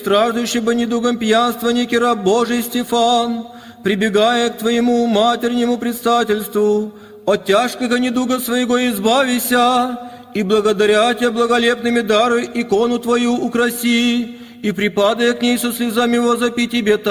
страждущий бы недугом пьянства некий раб Божий Стефан, прибегая к Твоему матернему предстательству, от тяжкого недуга своего избавися, и благодаря Тебя благолепными дары икону Твою украси, и припадая к ней со слезами возопи Тебе